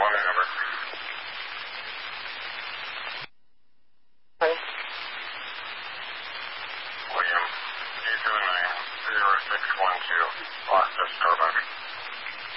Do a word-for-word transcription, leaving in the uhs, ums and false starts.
one number. Hey. William, two two nine zero six one two, lost disturbance.